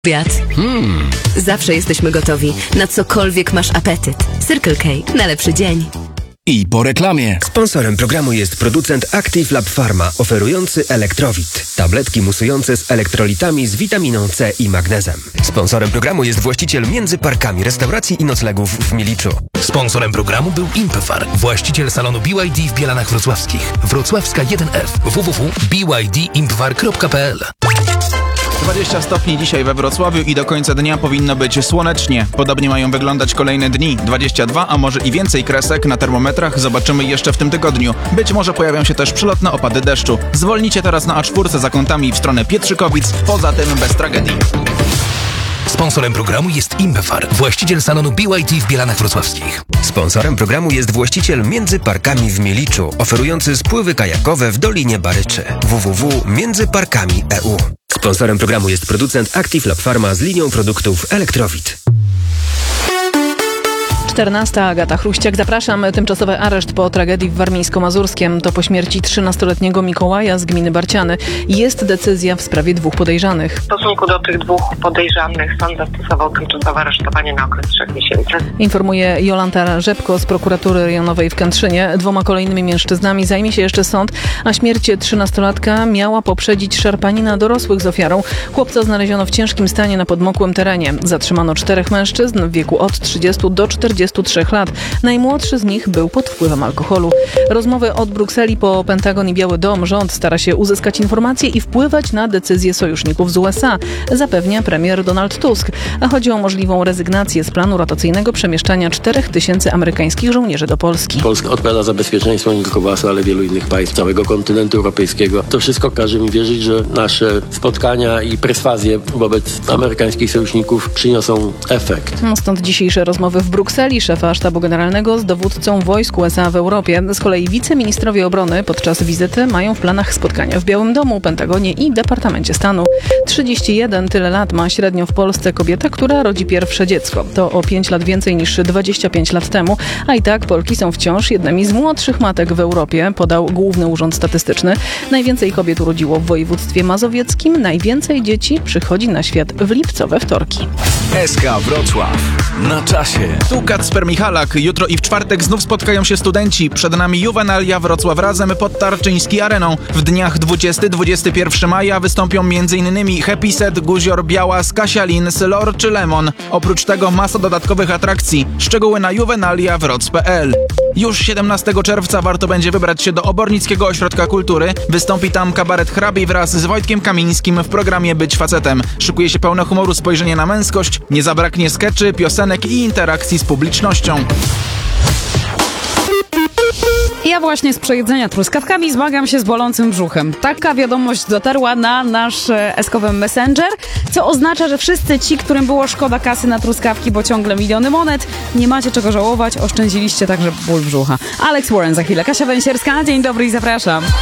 Obiad. Zawsze jesteśmy gotowi, na cokolwiek masz apetyt. Circle K na lepszy dzień. I po reklamie. Sponsorem programu jest producent Active Lab Pharma, oferujący Elektrowit. Tabletki musujące z elektrolitami z witaminą C i magnezem. Sponsorem programu jest właściciel Między Parkami Restauracji i Noclegów w Miliczu. Sponsorem programu był Impefar, właściciel salonu BYD w Bielanach Wrocławskich. Wrocławska 1F. www.bydimpefar.pl 20 stopni dzisiaj we Wrocławiu i do końca dnia powinno być słonecznie. Podobnie mają wyglądać kolejne dni. 22, a może i więcej kresek na termometrach zobaczymy jeszcze w tym tygodniu. Być może pojawią się też przelotne opady deszczu. Zwolnicie teraz na A4 za kątami w stronę Pietrzykowic, poza tym bez tragedii. Sponsorem programu jest Impefar, właściciel salonu BYD w Bielanach Wrocławskich. Sponsorem programu jest właściciel Między Parkami w Miliczu, oferujący spływy kajakowe w Dolinie Baryczy. www.międzyparkami.eu. Sponsorem programu jest producent Active Lab Pharma z linią produktów Elektrowit. 14. Agata Chruściak. Zapraszam. Tymczasowy areszt po tragedii w Warmińsko-Mazurskiem. To po śmierci 13-letniego Mikołaja z gminy Barciany. Jest decyzja w sprawie 2 podejrzanych. W stosunku do tych 2 podejrzanych sąd zastosował tymczasowe aresztowanie na okres 3 miesięcy. Informuje Jolanta Rzepko z prokuratury rejonowej w Kętrzynie. 2 kolejnymi mężczyznami zajmie się jeszcze sąd, a śmierć 13-latka miała poprzedzić szarpanina dorosłych z ofiarą. Chłopca znaleziono w ciężkim stanie na podmokłym terenie. Zatrzymano 4 mężczyzn w wieku od 30 do 43 lat. Najmłodszy z nich był pod wpływem alkoholu. Rozmowy od Brukseli po Pentagon i Biały Dom. Rząd stara się uzyskać informacje i wpływać na decyzje sojuszników z USA, zapewnia premier Donald Tusk. A chodzi o możliwą rezygnację z planu rotacyjnego przemieszczania 4000 amerykańskich żołnierzy do Polski. Polska odpowiada za bezpieczeństwo nie tylko was, ale wielu innych państw, całego kontynentu europejskiego. To wszystko każe mi wierzyć, że nasze spotkania i perswazje wobec amerykańskich sojuszników przyniosą efekt. Stąd dzisiejsze rozmowy w Brukseli szefa sztabu generalnego z dowódcą wojsk USA w Europie. Z kolei wiceministrowie obrony podczas wizyty mają w planach spotkania w Białym Domu, Pentagonie i Departamencie Stanu. 31 tyle lat ma średnio w Polsce kobieta, która rodzi pierwsze dziecko. To o 5 lat więcej niż 25 lat temu, a i tak Polki są wciąż jednymi z młodszych matek w Europie, podał Główny Urząd Statystyczny. Najwięcej kobiet urodziło w województwie mazowieckim, najwięcej dzieci przychodzi na świat w lipcowe wtorki. SK Wrocław. Na czasie. Tu Kacper Michalak. Jutro i w czwartek znów spotkają się studenci. Przed nami Juvenalia Wrocław Razem pod Tarczyński Areną. W dniach 20-21 maja wystąpią m.in. Happy Set, Guzior, Białas, Kasia Lin, Sylor czy Lemon. Oprócz tego masa dodatkowych atrakcji. Szczegóły na juvenaliawroc.pl. Już 17 czerwca warto będzie wybrać się do Obornickiego Ośrodka Kultury. Wystąpi tam kabaret Hrabi wraz z Wojtkiem Kamińskim w programie Być Facetem. Szykuje się pełne humoru spojrzenie na męskość. Nie zabraknie skeczy, piosenek i interakcji z publicznością. Ja właśnie z przejedzenia truskawkami zmagam się z bolącym brzuchem. Taka wiadomość dotarła na nasz eskowy Messenger, co oznacza, że wszyscy ci, którym było szkoda kasy na truskawki, bo ciągle miliony monet, nie macie czego żałować, oszczędziliście także ból brzucha. Alex Warren za chwilę. Kasia Węsierska, dzień dobry i zapraszam.